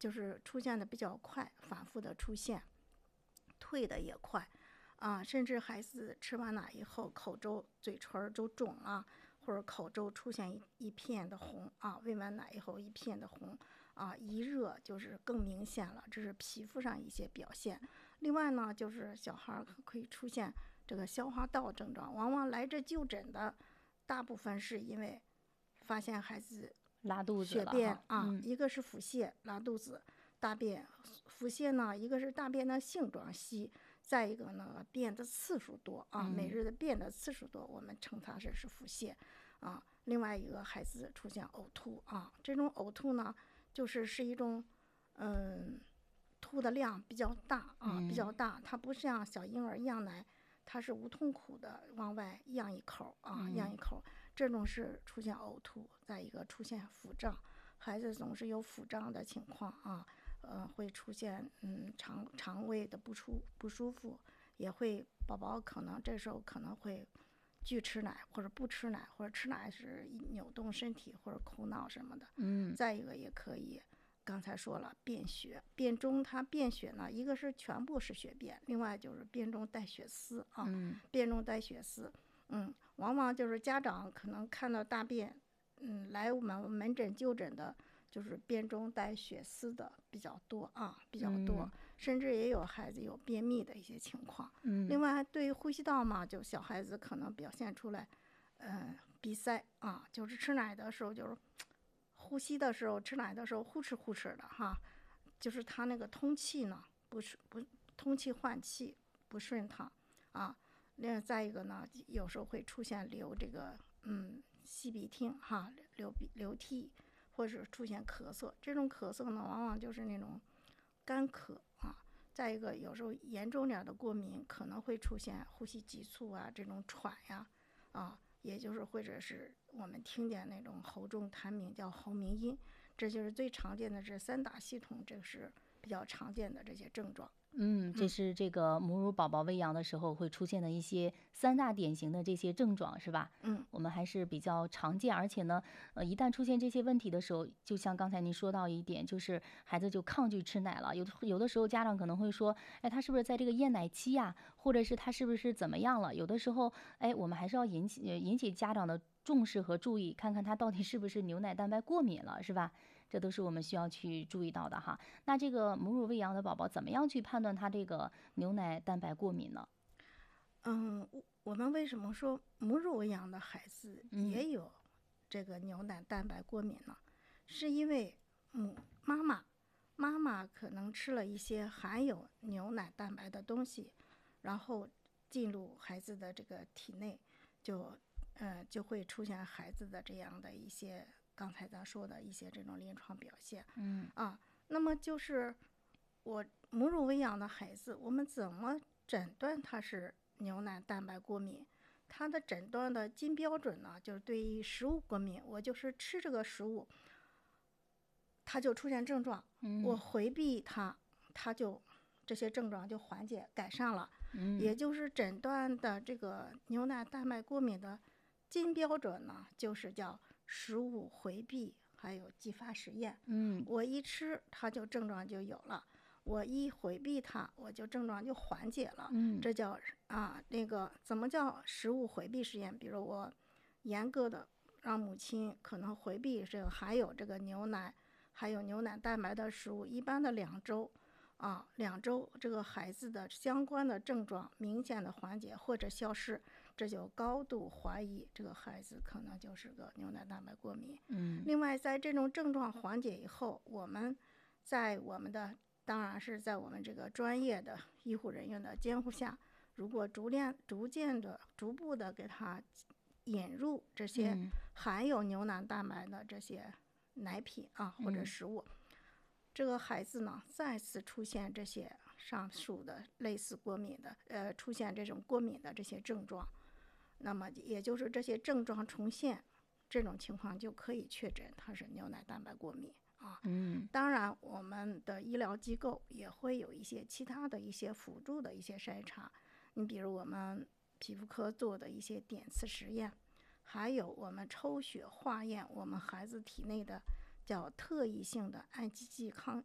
就是出现的比较快，反复的出现，退的也快甚至孩子吃完奶以后口周、嘴唇都肿了，或者口周出现一片的红喂完奶以后一片的红一热就是更明显了，这是皮肤上一些表现。另外呢，就是小孩可以出现这个消化道症状，往往来这就诊的大部分是因为发现孩子拉肚子了血便一个是腹泻拉肚子，大便腹泻呢，一个是大便的性状稀，再一个呢便的次数多每日的便的次数多，我们称它是腹泻另外一个孩子出现呕吐这种呕吐呢，是一种吐的量比较大比较大，它不像小婴儿样奶，它是无痛苦的往外漾一口漾一口，这种是出现呕吐。再一个出现腹胀，孩子总是有腹胀的情况会出现肠胃的不舒服，也会宝宝可能这时候可能会拒吃奶或者不吃奶，或者吃奶是扭动身体或者哭闹什么的再一个也可以刚才说了便血，便中它便血呢，一个是全部是血便，另外就是便中带血丝便中带血丝往往就是家长可能看到大便来我们门诊就诊的就是便中带血丝的比较多比较多甚至也有孩子有便秘的一些情况另外对于呼吸道嘛，就小孩子可能表现出来鼻塞就是吃奶的时候就是呼吸的时候吃奶的时候呼哧呼哧的就是他那个通气呢不通气换气不顺畅另外再一个呢，有时候会出现流这个吸鼻涕流涕，或者是出现咳嗽，这种咳嗽呢往往就是那种干咳再一个有时候严重点的过敏可能会出现呼吸急促这种喘呀也就是或者是我们听见那种喉中痰鸣叫喉鸣音，这就是最常见的这三大系统，这是比较常见的这些症状这是这个母乳宝宝喂养的时候会出现的一些三大典型的这些症状是吧我们还是比较常见，而且呢一旦出现这些问题的时候，就像刚才您说到一点，就是孩子就抗拒吃奶了，有的时候家长可能会说他是不是在这个厌奶期呀，或者是他是不是怎么样了，有的时候我们还是要引起家长的重视和注意，看看他到底是不是牛奶蛋白过敏了是吧，这都是我们需要去注意到的哈。那这个母乳喂养的宝宝怎么样去判断他这个牛奶蛋白过敏呢？ 我们为什么说母乳喂养的孩子也有这个牛奶蛋白过敏呢？是因为妈妈可能吃了一些含有牛奶蛋白的东西，然后进入孩子的这个体内，就会出现孩子的这样的一些刚才咱说的一些这种临床表现那么就是我母乳喂养的孩子，我们怎么诊断他是牛奶蛋白过敏？它的诊断的金标准呢，就是对于食物过敏，我就是吃这个食物，它就出现症状，我回避它，它就这些症状就缓解改善了。也就是诊断的这个牛奶蛋白过敏的金标准呢，就是叫食物回避，还有继发实验。我一吃，它就症状就有了。我一回避它，我就症状就缓解了。这叫那个怎么叫食物回避实验？比如我严格的让母亲可能回避这个含有这个牛奶，还有牛奶蛋白的食物，一般的2周2周这个孩子的相关的症状明显的缓解或者消失，这就高度怀疑这个孩子可能就是个牛奶蛋白过敏。另外在这种症状缓解以后，我们在我们的当然是在我们这个专业的医护人员的监护下，如果逐步的给他引入这些含有牛奶蛋白的这些奶品或者食物，这个孩子呢再次出现这些上述的类似过敏的出现这种过敏的这些症状，那么也就是这些症状重现，这种情况就可以确诊它是牛奶蛋白过敏当然我们的医疗机构也会有一些其他的一些辅助的一些筛查，你比如我们皮肤科做的一些点刺实验，还有我们抽血化验我们孩子体内的叫特异性的